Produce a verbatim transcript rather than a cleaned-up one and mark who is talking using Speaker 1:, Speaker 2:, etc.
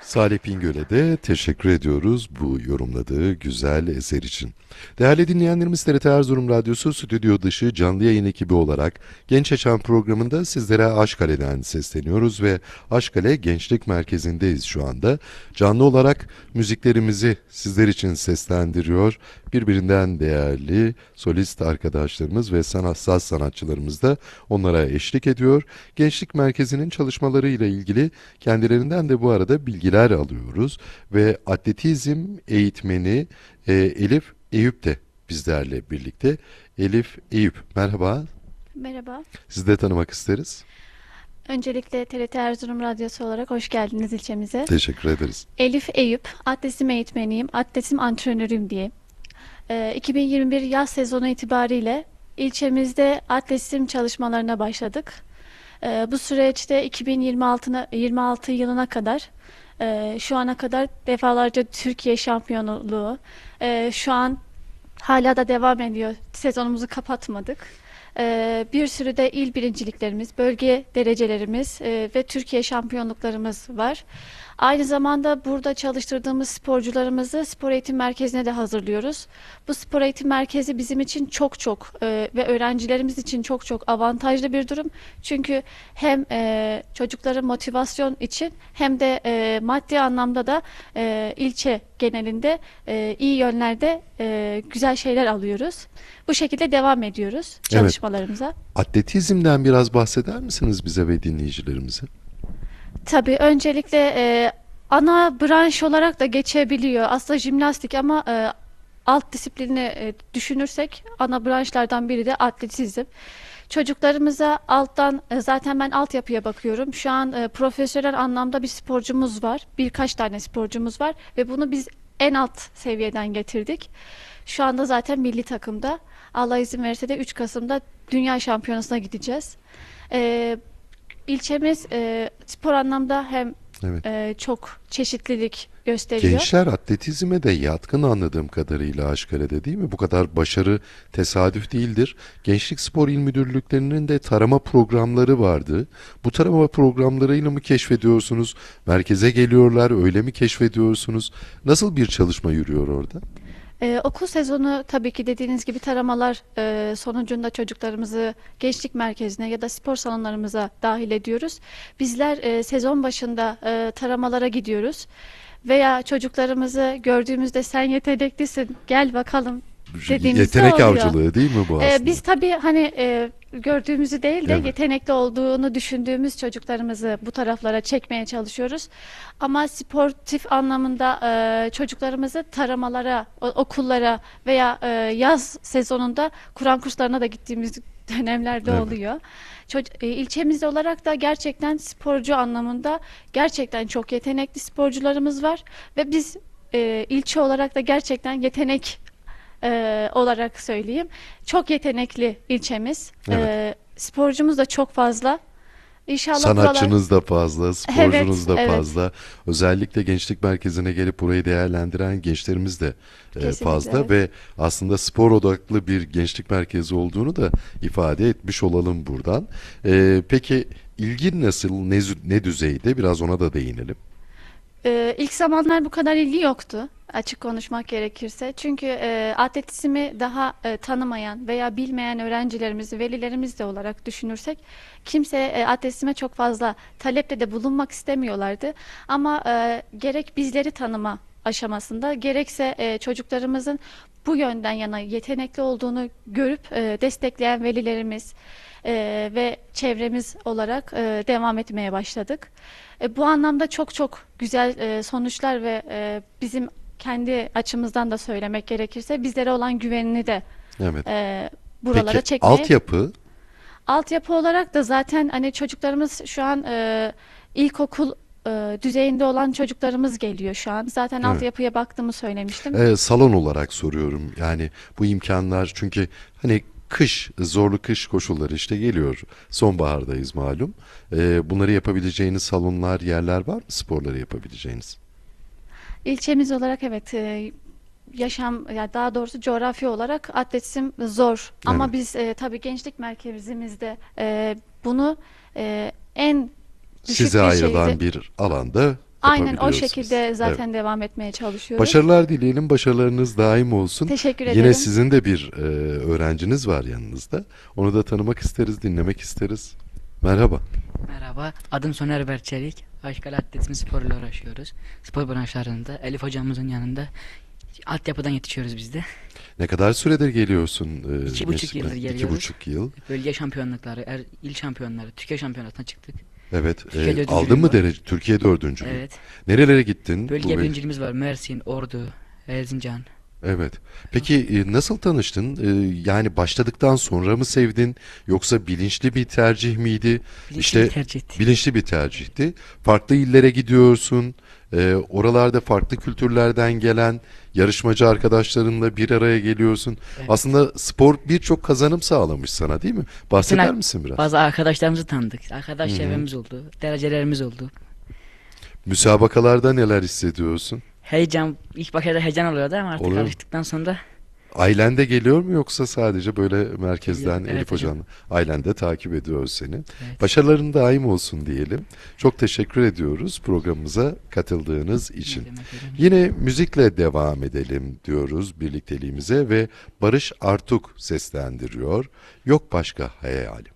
Speaker 1: Salih Bingöl'e de teşekkür ediyoruz bu yorumladığı güzel eser için. Değerli dinleyenlerimiz, T R T Erzurum Radyosu stüdyo dışı canlı yayın ekibi olarak Genç Yaşam programında sizlere Aşkale'den sesleniyoruz ve Aşkale Gençlik Merkezi'ndeyiz şu anda. Canlı olarak müziklerimizi sizler için seslendiriyor. Birbirinden değerli solist arkadaşlarımız ve sanatsal sanatçılarımız da onlara eşlik ediyor. Gençlik Merkezi'nin çalışmalarıyla ilgili kendilerinden de bu arada bilgiler alıyoruz ve atletizm eğitmeni e, Elif Eyüp de bizlerle birlikte. Elif Eyüp, merhaba.
Speaker 2: Merhaba.
Speaker 1: Sizi de tanımak isteriz.
Speaker 2: Öncelikle T R T Erzurum Radyosu olarak hoş geldiniz ilçemize.
Speaker 1: Teşekkür ederiz.
Speaker 2: Elif Eyüp, atletizm eğitmeniyim, atletizm antrenörüyüm diye. Ee, iki bin yirmi bir yaz sezonu itibariyle ilçemizde atletizm çalışmalarına başladık. Ee, bu süreçte iki bin yirmi altı, yirmi altı yılına kadar e, şu ana kadar defalarca Türkiye şampiyonluğu, e, şu an hala da devam ediyor. Sezonumuzu kapatmadık. Ee, bir sürü de il birinciliklerimiz, bölge derecelerimiz e, ve Türkiye şampiyonluklarımız var. Aynı zamanda burada çalıştırdığımız sporcularımızı spor eğitim merkezine de hazırlıyoruz. Bu spor eğitim merkezi bizim için çok çok e, ve öğrencilerimiz için çok çok avantajlı bir durum. Çünkü hem e, çocukların motivasyon için hem de e, maddi anlamda da e, ilçe genelinde e, iyi yönlerde e, güzel şeyler alıyoruz. Bu şekilde devam ediyoruz
Speaker 1: Evet,
Speaker 2: çalışmalarımıza.
Speaker 1: atletizmden biraz bahseder misiniz bize ve dinleyicilerimize?
Speaker 2: Tabii öncelikle e, ana branş olarak da geçebiliyor. Aslında jimnastik ama e, alt disiplini e, düşünürsek ana branşlardan biri de atletizm. Çocuklarımıza alttan e, zaten ben altyapıya bakıyorum. Şu an e, profesyonel anlamda bir sporcumuz var. Birkaç tane sporcumuz var ve bunu biz en alt seviyeden getirdik. Şu anda zaten milli takımda. Allah izin verirse de üç Kasım'da Dünya Şampiyonası'na gideceğiz. E, İlçemiz e, spor anlamda hem
Speaker 1: Evet.
Speaker 2: e, çok çeşitlilik gösteriyor.
Speaker 1: Gençler atletizme de yatkın anladığım kadarıyla Aşkale'de, değil mi? Bu kadar başarı tesadüf değildir. Gençlik Spor İl Müdürlüklerinin de tarama programları vardı. Bu tarama programlarıyla mı keşfediyorsunuz? Merkeze geliyorlar, öyle mi keşfediyorsunuz? Nasıl bir çalışma yürüyor orada?
Speaker 2: Ee, okul sezonu tabii ki dediğiniz gibi taramalar e, sonucunda çocuklarımızı gençlik merkezine ya da spor salonlarımıza dahil ediyoruz. Bizler e, sezon başında e, taramalara gidiyoruz veya çocuklarımızı gördüğümüzde sen yeteneklisin gel bakalım dediğimizde
Speaker 1: Yetenek
Speaker 2: oluyor.
Speaker 1: avcılığı değil mi bu
Speaker 2: Ee,
Speaker 1: aslında?
Speaker 2: biz tabii hani e, gördüğümüzü değil de
Speaker 1: Evet.
Speaker 2: yetenekli olduğunu düşündüğümüz çocuklarımızı bu taraflara çekmeye çalışıyoruz. Ama sportif anlamında e, çocuklarımızı taramalara, o- okullara veya e, yaz sezonunda Kur'an kurslarına da gittiğimiz dönemlerde
Speaker 1: Evet.
Speaker 2: oluyor. Çoc- e, ilçemizde olarak da gerçekten sporcu anlamında gerçekten çok yetenekli sporcularımız var ve biz e, ilçe olarak da gerçekten yetenek e, olarak söyleyeyim. Çok yetenekli ilçemiz.
Speaker 1: Evet.
Speaker 2: E, sporcumuz da çok fazla. İnşallah buralar...
Speaker 1: Sanatçınız da fazla,
Speaker 2: Evet,
Speaker 1: sporcunuz da
Speaker 2: evet.
Speaker 1: fazla. Özellikle gençlik merkezine gelip burayı değerlendiren gençlerimiz de e,
Speaker 2: Kesinlikle
Speaker 1: fazla
Speaker 2: evet.
Speaker 1: ve aslında spor odaklı bir gençlik merkezi olduğunu da ifade etmiş olalım buradan. E, peki ilgin nasıl, ne, zü- ne düzeyde? Biraz ona da değinelim.
Speaker 2: Ee, ilk zamanlar bu kadar ilgi yoktu, açık konuşmak gerekirse. Çünkü e, atletizmi daha e, tanımayan veya bilmeyen öğrencilerimiz, velilerimiz de olarak düşünürsek kimse e, atletizme çok fazla talepte de bulunmak istemiyorlardı. Ama e, gerek bizleri tanıma aşamasında gerekse e, çocuklarımızın bu yönden yana yetenekli olduğunu görüp e, destekleyen velilerimiz e, ve çevremiz olarak e, devam etmeye başladık. E, bu anlamda çok çok güzel e, sonuçlar ve e, bizim kendi açımızdan da söylemek gerekirse bizlere olan güvenini de
Speaker 1: Evet.
Speaker 2: e,
Speaker 1: Peki
Speaker 2: buralara çekmeye.
Speaker 1: altyapı,
Speaker 2: Altyapı olarak da zaten hani çocuklarımız şu an e, ilkokul e, düzeyinde olan çocuklarımız geliyor şu an. Zaten
Speaker 1: evet.
Speaker 2: altyapıya baktığımı söylemiştim.
Speaker 1: E, salon olarak soruyorum. Yani bu imkanlar, çünkü hani kış, zorlu kış koşulları işte geliyor. Sonbahardayız malum. E, bunları yapabileceğiniz salonlar, yerler var mı, sporları yapabileceğiniz?
Speaker 2: İlçemiz olarak evet e, yaşam ya daha doğrusu coğrafya olarak atletizm zor
Speaker 1: Evet.
Speaker 2: ama biz e, tabii gençlik merkezimizde e, bunu e, en
Speaker 1: Size
Speaker 2: düşük bir şeyde
Speaker 1: ayrılan bir alanda
Speaker 2: Aynen o
Speaker 1: yapabiliyorsunuz.
Speaker 2: şekilde
Speaker 1: Evet.
Speaker 2: zaten devam etmeye çalışıyoruz.
Speaker 1: Başarılar dileyelim, başarılarınız daim olsun.
Speaker 2: Teşekkür
Speaker 1: Yine
Speaker 2: ederim.
Speaker 1: sizin de bir e, öğrenciniz var yanınızda. Onu da tanımak isteriz, dinlemek isteriz. Merhaba.
Speaker 3: Merhaba, adım Soner Berçelik. Aşkal Atletizm sporuyla uğraşıyoruz. Spor branşlarında Elif hocamızın yanında altyapıdan yetişiyoruz biz de.
Speaker 1: Ne kadar süredir geliyorsun? E,
Speaker 3: İki buçuk
Speaker 1: gençlik-
Speaker 3: yıldır
Speaker 1: İki
Speaker 3: geliyoruz.
Speaker 1: buçuk yıl.
Speaker 3: Bölge şampiyonlukları, er, il şampiyonları, Türkiye şampiyonasına çıktık.
Speaker 1: Evet.
Speaker 3: Türkiye
Speaker 1: E,
Speaker 3: dördüncülüğüm
Speaker 1: aldın mı
Speaker 3: var.
Speaker 1: derece? Türkiye dördüncülüğü.
Speaker 3: Evet.
Speaker 1: Nerelere gittin?
Speaker 3: Bölge
Speaker 1: Bu-
Speaker 3: birinciliğimiz var. Mersin, Ordu, Erzincan.
Speaker 1: Evet. Peki e, nasıl tanıştın? E, yani başladıktan sonra mı sevdin? Yoksa bilinçli bir tercih miydi?
Speaker 3: Bilinçli
Speaker 1: İşte
Speaker 3: bir tercih ettik.
Speaker 1: bilinçli bir tercihti. Farklı illere gidiyorsun. E, oralarda farklı kültürlerden gelen yarışmacı arkadaşlarınla bir araya geliyorsun.
Speaker 3: Evet.
Speaker 1: Aslında spor birçok kazanım sağlamış sana, değil mi? Bahseder
Speaker 3: Mesela
Speaker 1: misin biraz?
Speaker 3: Bazı arkadaşlarımızı tanıdık. Arkadaş
Speaker 1: Hı hı.
Speaker 3: çevremiz oldu. Derecelerimiz oldu.
Speaker 1: Müsabakalarda neler hissediyorsun?
Speaker 3: Heyecan, ilk başlarda heyecan oluyordu ama artık
Speaker 1: Oluyor mu?
Speaker 3: alıştıktan sonra
Speaker 1: Ailen de geliyor mu, yoksa sadece böyle merkezden
Speaker 3: Geliyor, evet
Speaker 1: Elif
Speaker 3: hocam.
Speaker 1: Hoca'nın? Ailen de takip ediyor seni.
Speaker 3: evet.
Speaker 1: Başarıların daim olsun diyelim. Çok teşekkür ediyoruz programımıza katıldığınız için.
Speaker 3: Ne demek hocam?
Speaker 1: Yine müzikle devam edelim diyoruz birlikteliğimize ve Barış Artuk seslendiriyor. Yok başka hayalim.